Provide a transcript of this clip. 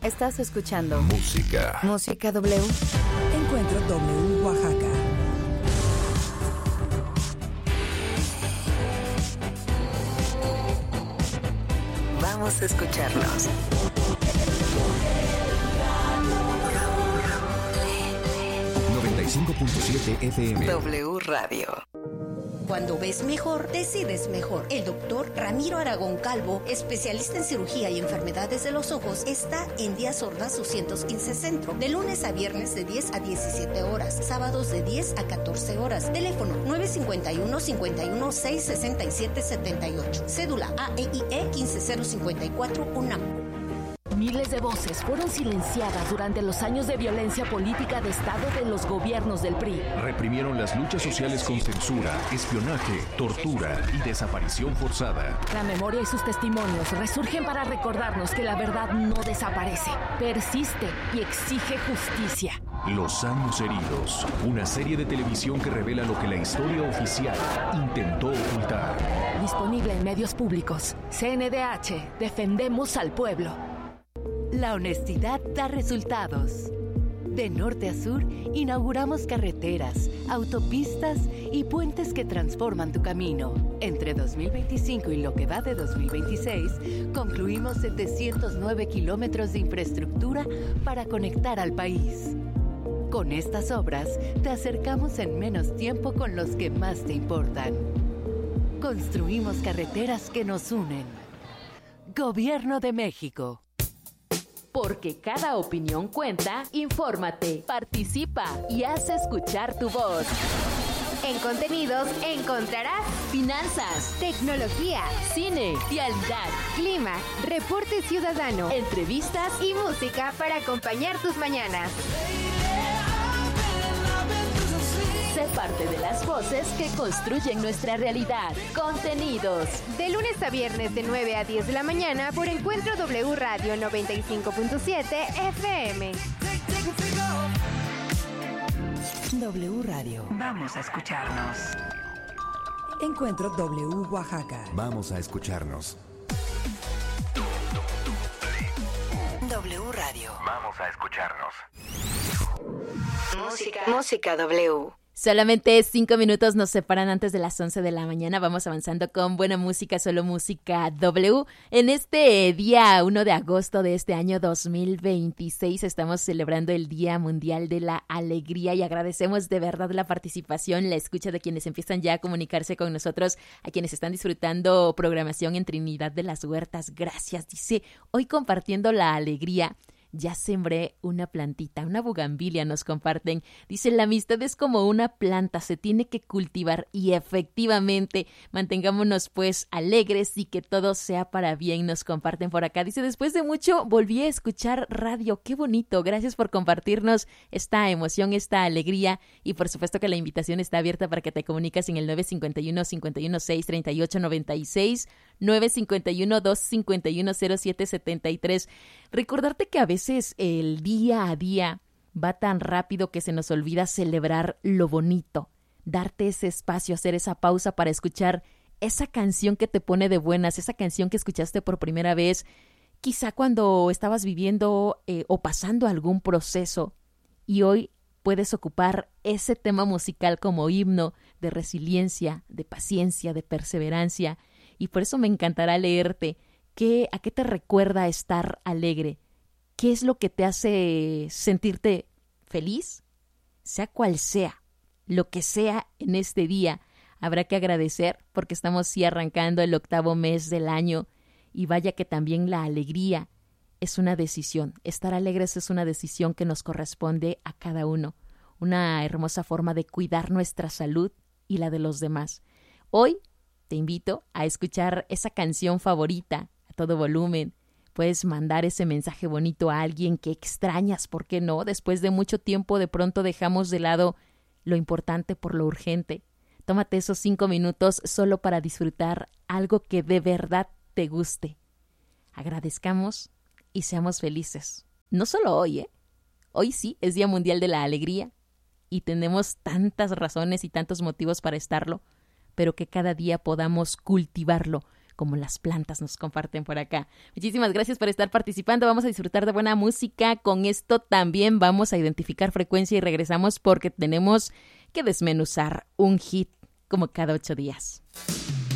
Estás escuchando Música. Música W. Encuentro W Oaxaca. Vamos a escucharnos. 95.7 FM. W Radio. Cuando ves mejor, decides mejor. El doctor Ramiro Aragón Calvo, especialista en cirugía y enfermedades de los ojos, está en Díaz Ordaz 215 Centro, de lunes a viernes de 10 a 17 horas, sábados de 10 a 14 horas. Teléfono 951-51-667-78. Cédula AEIE 15054 UNAM. Miles de voces fueron silenciadas durante los años de violencia política de Estado de los gobiernos del PRI. Reprimieron las luchas sociales con censura, espionaje, tortura y desaparición forzada. La memoria y sus testimonios resurgen para recordarnos que la verdad no desaparece, persiste y exige justicia. Los años heridos, una serie de televisión que revela lo que la historia oficial intentó ocultar. Disponible en medios públicos. CNDH, defendemos al pueblo. La honestidad da resultados. De norte a sur, inauguramos carreteras, autopistas y puentes que transforman tu camino. Entre 2025 y lo que va de 2026, concluimos 709 kilómetros de infraestructura para conectar al país. Con estas obras, te acercamos en menos tiempo con los que más te importan. Construimos carreteras que nos unen. Gobierno de México. Porque cada opinión cuenta, infórmate, participa y haz escuchar tu voz. En Contenidos encontrarás finanzas, tecnología, Cine, vialidad, clima, reporte ciudadano, entrevistas y música para acompañar tus mañanas. Sé parte de las voces que construyen nuestra realidad. Contenidos. De lunes a viernes de 9 a 10 de la mañana por Encuentro W Radio 95.7 FM. W Radio. Vamos a escucharnos. Encuentro W Oaxaca. Vamos a escucharnos. W Radio. Vamos a escucharnos. Música W. Solamente 5 minutos nos separan antes de las 11 de la mañana. Vamos avanzando con buena música, solo música W. En este día 1 de agosto de este año 2026 estamos celebrando el Día Mundial de la Alegría y agradecemos de verdad la participación, la escucha de quienes empiezan ya a comunicarse con nosotros, a quienes están disfrutando programación en Trinidad de las Huertas. Gracias, dice, hoy compartiendo la alegría. Ya sembré una plantita, una bugambilia, nos comparten. Dice, la amistad es como una planta, se tiene que cultivar y efectivamente mantengámonos pues alegres y que todo sea para bien, nos comparten por acá. Dice, después de mucho volví a escuchar radio, qué bonito, gracias por compartirnos esta emoción, esta alegría y por supuesto que la invitación está abierta para que te comuniques en el 951-516-3896, 951-251-0773. Recordarte que a veces el día a día va tan rápido que se nos olvida celebrar lo bonito, darte ese espacio, hacer esa pausa para escuchar esa canción que te pone de buenas, esa canción que escuchaste por primera vez, quizá cuando estabas viviendo o pasando algún proceso y hoy puedes ocupar ese tema musical como himno de resiliencia, de paciencia, de perseverancia y por eso me encantará leerte. ¿A qué te recuerda estar alegre? ¿Qué es lo que te hace sentirte feliz? Sea cual sea, lo que sea en este día, habrá que agradecer porque estamos sí arrancando el 8º mes del año y vaya que también la alegría es una decisión. Estar alegres es una decisión que nos corresponde a cada uno. Una hermosa forma de cuidar nuestra salud y la de los demás. Hoy te invito a escuchar esa canción favorita a todo volumen. Puedes mandar ese mensaje bonito a alguien que extrañas, ¿por qué no? Después de mucho tiempo de pronto dejamos de lado lo importante por lo urgente. Tómate esos 5 minutos solo para disfrutar algo que de verdad te guste. Agradezcamos y seamos felices. No solo hoy, Hoy sí es Día Mundial de la Alegría y tenemos tantas razones y tantos motivos para estarlo, pero que cada día podamos cultivarlo como las plantas nos comparten por acá. Muchísimas gracias por estar participando. Vamos a disfrutar de buena música. Con esto también vamos a identificar frecuencia y regresamos porque tenemos que desmenuzar un hit como cada 8 días.